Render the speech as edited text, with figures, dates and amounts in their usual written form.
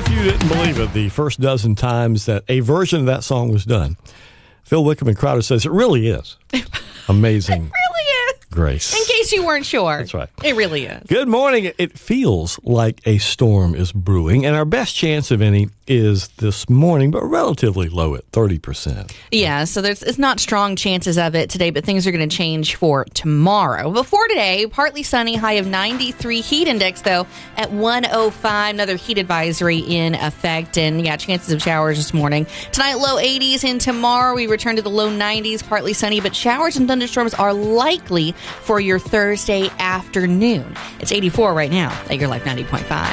If you didn't believe it, the first dozen times that a version of that song was done, Phil Wickham and Crowder says it really is amazing. It really is. Grace. In case you weren't sure. That's right. It really is. Good morning. It feels like a storm is brewing, and our best chance of any is this morning, but relatively low at 30%. Yeah, so it's not strong chances of it today, but things are going to change for tomorrow. Before today, partly sunny, high of 93, heat index, though, at 105. Another heat advisory in effect, and yeah, chances of showers this morning. Tonight, low 80s, and tomorrow we return to the low 90s, partly sunny, but showers and thunderstorms are likely for your Thursday afternoon. It's 84 right now at your Life 90.5.